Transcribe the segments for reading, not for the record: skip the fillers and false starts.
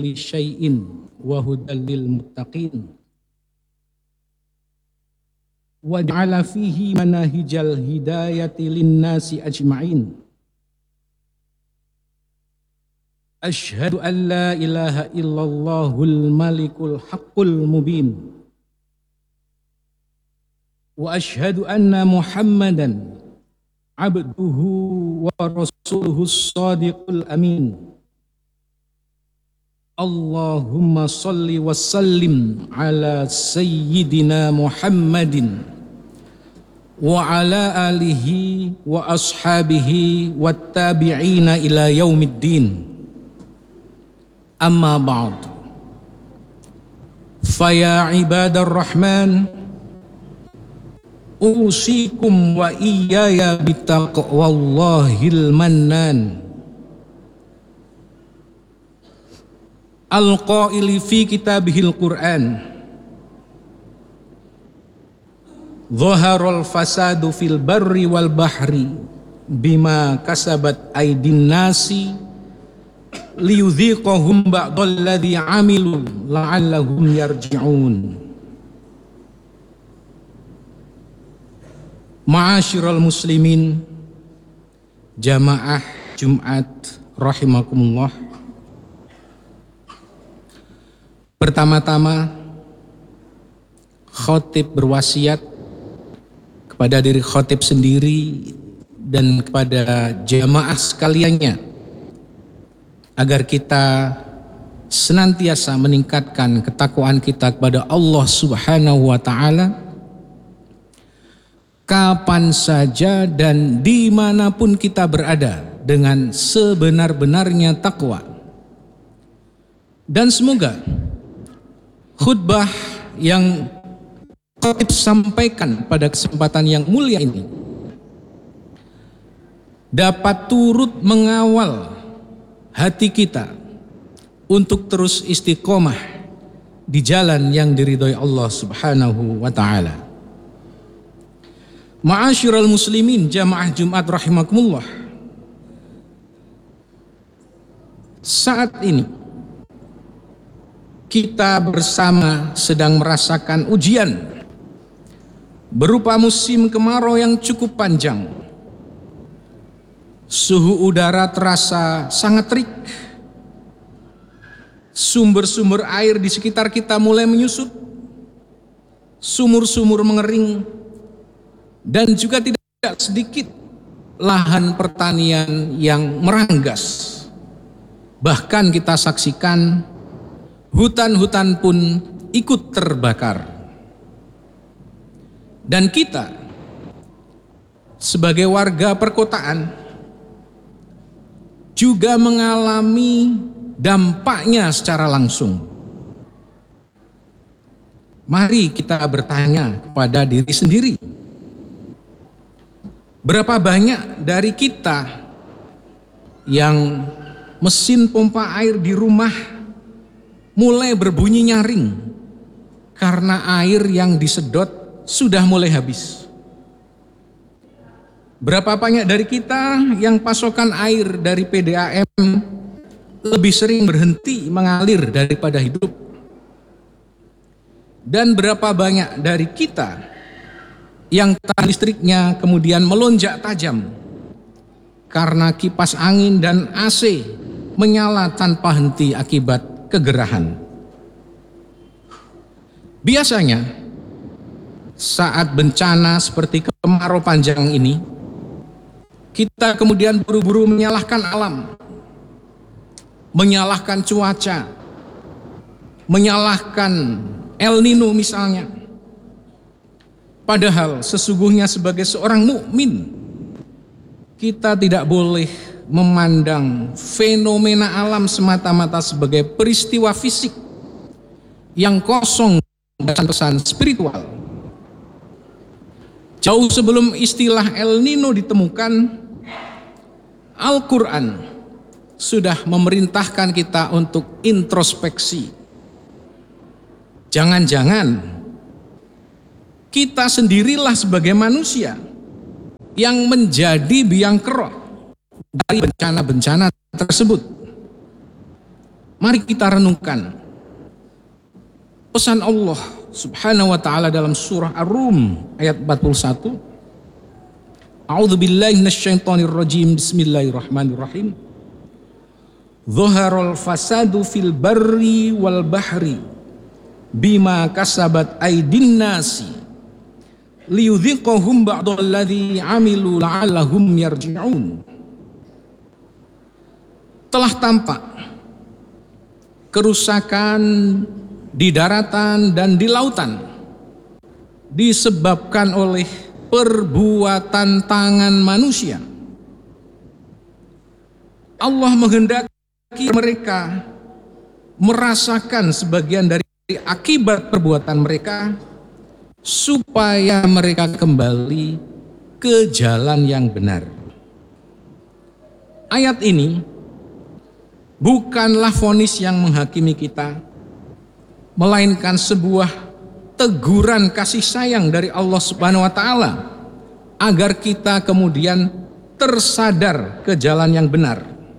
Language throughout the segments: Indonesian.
kulli syai'in wa hudal lil muttaqin wa ja'ala fihi manahijal hidayati linnasi ajma'in. Asyhadu an la ilaha illallahul malikul haqqul mubin wa asyhadu anna Muhammadan abduhu wa rasuluhus shadiqul amin. Allahumma salli wa sallim ala sayyidina Muhammadin wa ala alihi wa ashabihi wat tabi'ina ila yaumiddin. Amma ba'd. Faya ibadar rahman, usikum wa iyaya bitaqwallahil mannan. Al-qaili fi kitabihil Qur'an, dhaharul fasadu fil barri wal bahri bima kasabat aydin nasi liyudhiqahum ba'dalladzi 'amilu la'allahum yarji'un. Ma'asyiral muslimin, jamaah Jumat rahimakumullah. Pertama-tama khatib berwasiat kepada diri khatib sendiri dan kepada jamaah sekaliannya agar kita senantiasa meningkatkan ketakwaan kita kepada Allah Subhanahu wa ta'ala kapan saja dan dimanapun kita berada dengan sebenar-benarnya takwa. Dan semoga khutbah yang khatib sampaikan pada kesempatan yang mulia ini dapat turut mengawal hati kita untuk terus istiqomah di jalan yang diridhoi Allah Subhanahu wa ta'ala. Ma'asyiral muslimin, jamaah Jumat rahimakumullah. Saat ini kita bersama sedang merasakan ujian berupa musim kemarau yang cukup panjang. Suhu udara terasa sangat terik. Sumber-sumber air di sekitar kita mulai menyusut. Sumur-sumur mengering. Dan juga tidak sedikit lahan pertanian yang meranggas. Bahkan kita saksikan hutan-hutan pun ikut terbakar. Dan kita sebagai warga perkotaan juga mengalami dampaknya secara langsung. Mari kita bertanya kepada diri sendiri. Berapa banyak dari kita yang mesin pompa air di rumah mulai berbunyi nyaring karena air yang disedot sudah mulai habis? Berapa banyak dari kita yang pasokan air dari PDAM lebih sering berhenti mengalir daripada hidup? Dan berapa banyak dari kita yang tahan listriknya kemudian melonjak tajam karena kipas angin dan AC menyala tanpa henti akibat kegerahan? Biasanya saat bencana seperti kemarau panjang ini, kita kemudian buru-buru menyalahkan alam, menyalahkan cuaca, menyalahkan El Nino misalnya. Padahal sesungguhnya sebagai seorang mukmin, kita tidak boleh memandang fenomena alam semata-mata sebagai peristiwa fisik yang kosong pesan-pesan spiritual. Jauh sebelum istilah El Nino ditemukan, Al-Quran sudah memerintahkan kita untuk introspeksi. Jangan-jangan kita sendirilah sebagai manusia yang menjadi biang kerok dari bencana-bencana tersebut. Mari kita renungkan pesan Allah Subhanahu wa taala dalam surah Ar-Rum ayat 41. A'udzubillahi minasyaitonirrajim. Bismillahirrahmanirrahim. Dhaharal fasadu fil barri wal bahri bima kasabat aydin nasi liyudhiqahum ba'dalladzi 'amilu la'allahum yarji'un. Telah tampak kerusakan di daratan dan di lautan disebabkan oleh perbuatan tangan manusia. Allah menghendaki mereka merasakan sebagian dari akibat perbuatan mereka supaya mereka kembali ke jalan yang benar. Ayat ini bukanlah vonis yang menghakimi kita, melainkan sebuah teguran kasih sayang dari Allah Subhanahu wa taala agar kita kemudian tersadar ke jalan yang benar.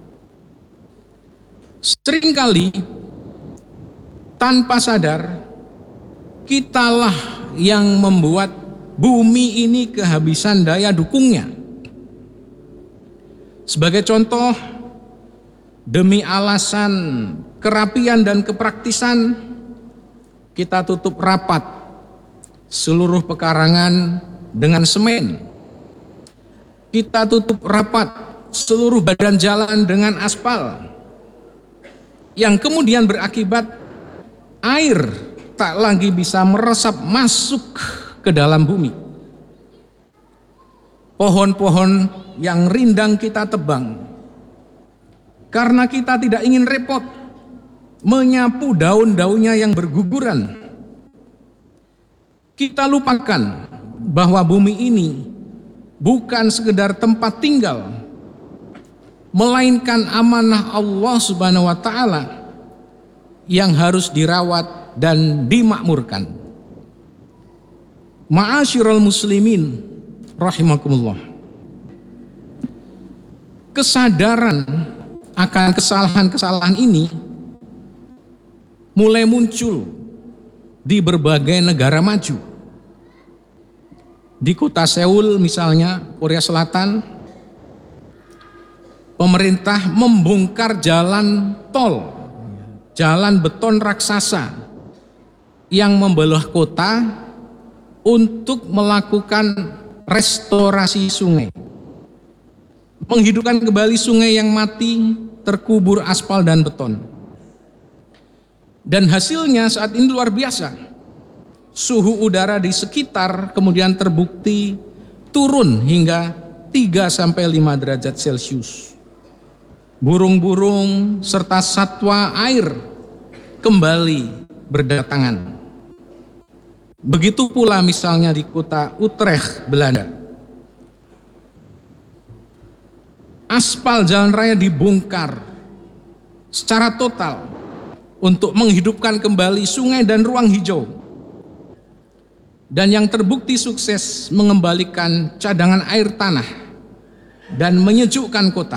Seringkali tanpa sadar kitalah yang membuat bumi ini kehabisan daya dukungnya. Sebagai contoh, demi alasan kerapian dan kepraktisan, kita tutup rapat seluruh pekarangan dengan semen. Kita tutup rapat seluruh badan jalan dengan aspal, yang kemudian berakibat air tak lagi bisa meresap masuk ke dalam bumi. Pohon-pohon yang rindang kita tebang karena kita tidak ingin repot menyapu daun-daunnya yang berguguran. Kita lupakan bahwa bumi ini bukan sekedar tempat tinggal, melainkan amanah Allah Subhanahu wa taala yang harus dirawat dan dimakmurkan. Ma'asyiral muslimin rahimakumullah. Kesadaran akan kesalahan-kesalahan ini mulai muncul di berbagai negara maju. Di kota Seoul misalnya, Korea Selatan, pemerintah membongkar jalan tol, jalan beton raksasa yang membelah kota untuk melakukan restorasi sungai, menghidupkan kembali sungai yang mati, terkubur aspal dan beton. Dan hasilnya saat ini luar biasa. Suhu udara di sekitar kemudian terbukti turun hingga 3-5 derajat Celcius. Burung-burung serta satwa air kembali berdatangan. Begitu pula misalnya di kota Utrecht, Belanda. Aspal jalan raya dibongkar secara total untuk menghidupkan kembali sungai dan ruang hijau. Dan yang terbukti sukses mengembalikan cadangan air tanah dan menyejukkan kota.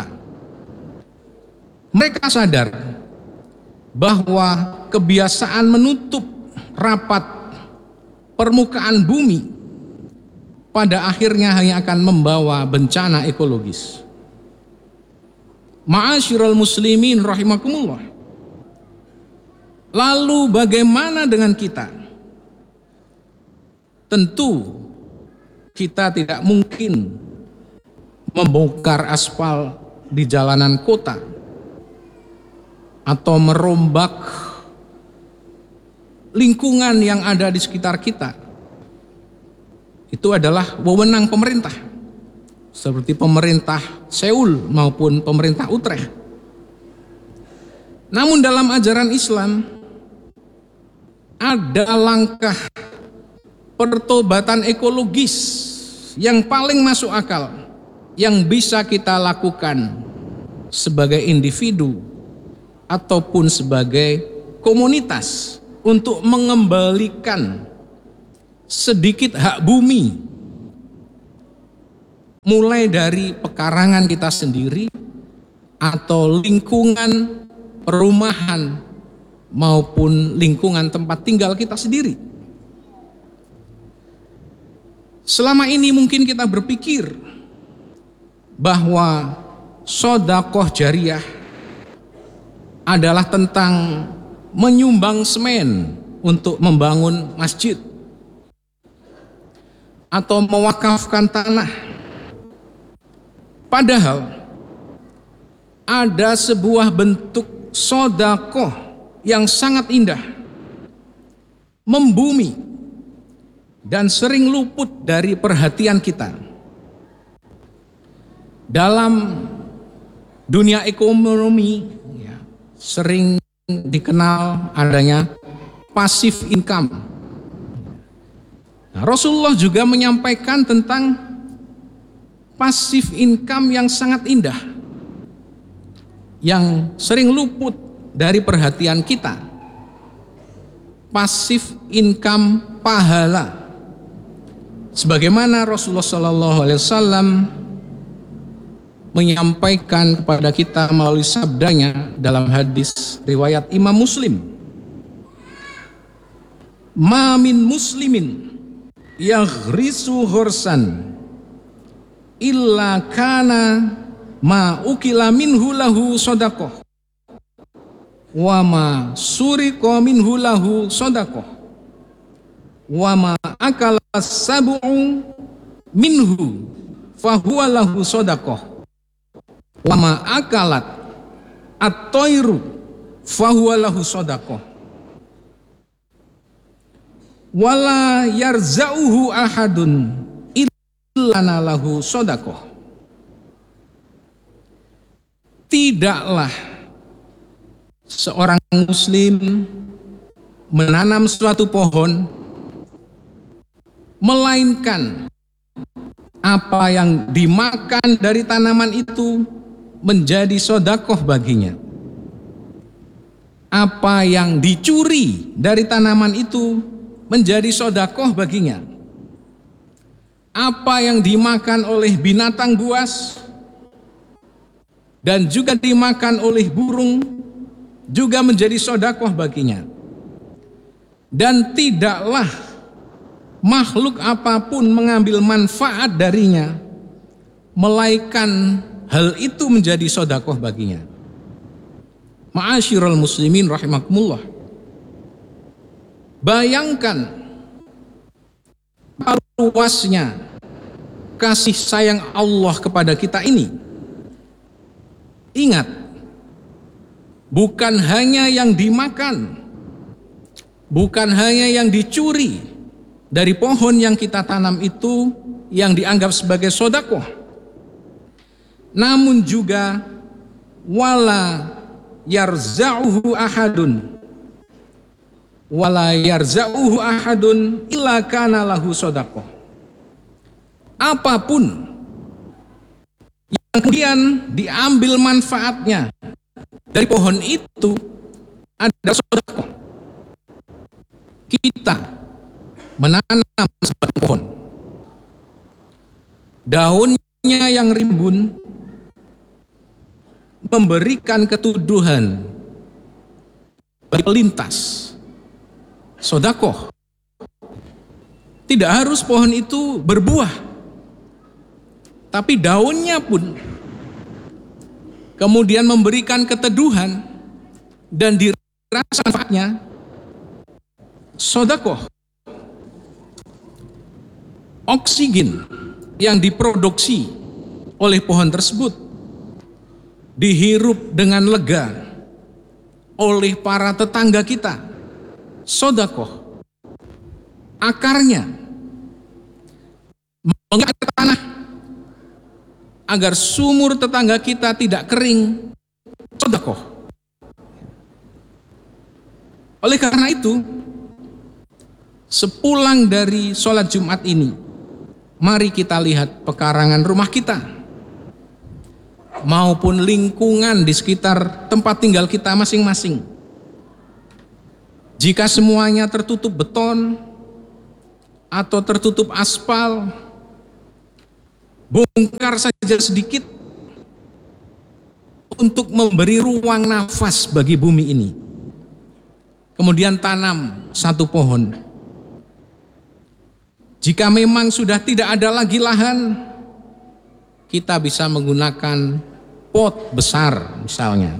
Mereka sadar bahwa kebiasaan menutup rapat permukaan bumi pada akhirnya hanya akan membawa bencana ekologis. Ma'asyiral muslimin rahimakumullah. Lalu bagaimana dengan kita? Tentu kita tidak mungkin membongkar aspal di jalanan kota atau merombak lingkungan yang ada di sekitar kita. Itu adalah wewenang pemerintah, seperti pemerintah Seoul maupun pemerintah Utrecht. Namun dalam ajaran Islam ada langkah pertobatan ekologis yang paling masuk akal yang bisa kita lakukan sebagai individu ataupun sebagai komunitas untuk mengembalikan sedikit hak bumi, mulai dari pekarangan kita sendiri atau lingkungan perumahan, maupun lingkungan tempat tinggal kita sendiri. Selama ini mungkin kita berpikir bahwa sedekah jariyah adalah tentang menyumbang semen untuk membangun masjid atau mewakafkan tanah. Padahal ada sebuah bentuk sedekah yang sangat indah, membumi, dan sering luput dari perhatian kita. Dalam dunia ekonomi sering dikenal adanya passive income. Nah, Rasulullah juga menyampaikan tentang passive income yang sangat indah, yang sering luput dari perhatian kita. Passive income pahala. Sebagaimana Rasulullah SAW menyampaikan kepada kita melalui sabdanya dalam hadis riwayat Imam Muslim, ma min muslimin yaghrisu ghursan illa kana ma ukila minhu lahu sadaqah wa ma suriqa minhu lahu sadaqah wa ma akala sab'u minhu fahuwa lahu sadaqah wa ma akalat at-tayru fahuwa lahu sadaqah wala yarza'uhu ahadun illa lahu sadaqah. Tidaklah seorang muslim menanam suatu pohon melainkan apa yang dimakan dari tanaman itu menjadi sedekah baginya. Apa yang dicuri dari tanaman itu menjadi sedekah baginya. Apa yang dimakan oleh binatang buas dan juga dimakan oleh burung juga menjadi sedekah baginya. Dan tidaklah makhluk apapun mengambil manfaat darinya melainkan hal itu menjadi sedekah baginya. Ma'asyiral muslimin rahimakumullah. Bayangkan luasnya kasih sayang Allah kepada kita ini. Ingat, bukan hanya yang dimakan, bukan hanya yang dicuri dari pohon yang kita tanam itu yang dianggap sebagai sedekah, namun juga wala yarza'uhu ahadun illa kana lahu sedekah. Apapun yang kemudian diambil manfaatnya dari pohon itu adalah sedekah. Kita menanam sebuah pohon, daunnya yang rimbun memberikan ketuduhan bagi pelintas, sedekah. Tidak harus pohon itu berbuah, tapi daunnya pun kemudian memberikan keteduhan dan dirasa manfaatnya, sedekah. Oksigen yang diproduksi oleh pohon tersebut dihirup dengan lega oleh para tetangga kita, sedekah. Akarnya mengikat ke tanah agar sumur tetangga kita tidak kering, sedekah. Oleh karena itu, sepulang dari sholat Jumat ini, mari kita lihat pekarangan rumah kita maupun lingkungan di sekitar tempat tinggal kita masing-masing. Jika semuanya tertutup beton atau tertutup aspal, bongkar saja sedikit untuk memberi ruang nafas bagi bumi ini. Kemudian tanam satu pohon. Jika memang sudah tidak ada lagi lahan, kita bisa menggunakan pot besar misalnya.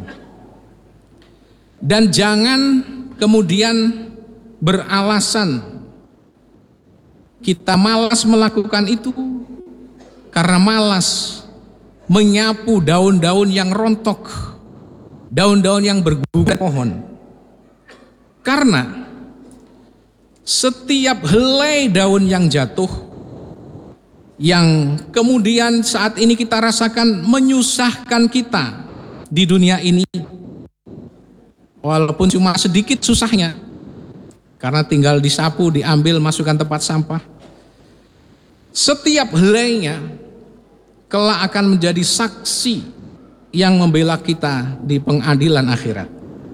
Dan jangan kemudian beralasan kita malas melakukan itu karena malas menyapu daun-daun yang rontok, daun-daun yang berguguran pohon. Karena setiap helai daun yang jatuh, yang kemudian saat ini kita rasakan menyusahkan kita di dunia ini, walaupun cuma sedikit susahnya, karena tinggal disapu, diambil, masukkan tempat sampah. Setiap helainya kelak akan menjadi saksi yang membela kita di pengadilan akhirat.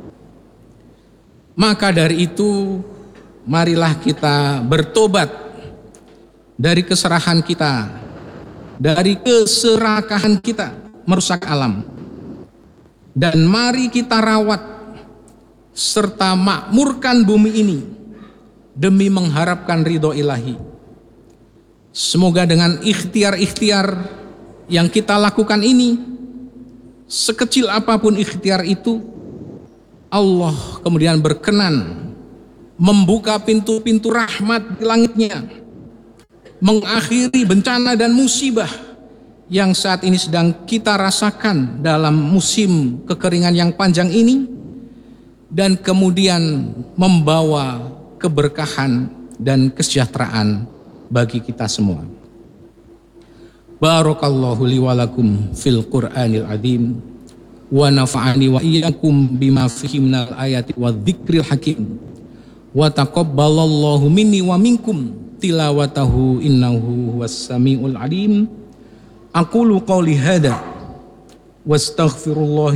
Maka dari itu, marilah kita bertobat dari keserahan kita, dari keserakahan kita merusak alam. Dan mari kita rawat serta makmurkan bumi ini demi mengharapkan ridho ilahi. Semoga dengan ikhtiar-ikhtiar yang kita lakukan ini, sekecil apapun ikhtiar itu, Allah kemudian berkenan membuka pintu-pintu rahmat di langitnya, mengakhiri bencana dan musibah yang saat ini sedang kita rasakan dalam musim kekeringan yang panjang ini, dan kemudian membawa keberkahan dan kesejahteraan bagi kita semua. Barakallahu li wa lakum fil Qur'anil azim wa nafa'ani wa iyyakum bima fihi minal ayati wa dzikril hakim wa taqabbalallahu minni wa minkum tilawatahu innahu huwas samiul alim. Aqulu qawli hadza wastaghfirullah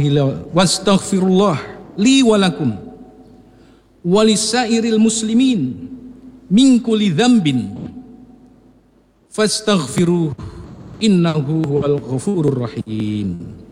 li wa lakum wa lisairil muslimin min kulli dzambin fastaghfiruh innahu huwal ghafurur rahim.